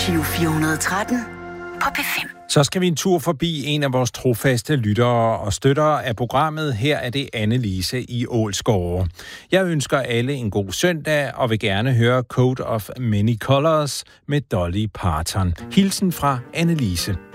Giro 413 på P5. Så skal vi en tur forbi en af vores trofaste lyttere og støttere af programmet. Her er det Annelise i Ålsgårde. Jeg ønsker alle en god søndag og vil gerne høre Coat of Many Colors med Dolly Parton. Hilsen fra Annelise.